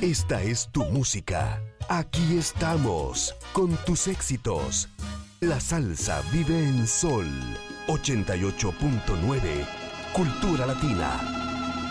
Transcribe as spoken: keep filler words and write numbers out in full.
Esta es tu música. Aquí estamos, con tus éxitos. La salsa vive en Sol ochenta y ocho punto nueve, Cultura Latina.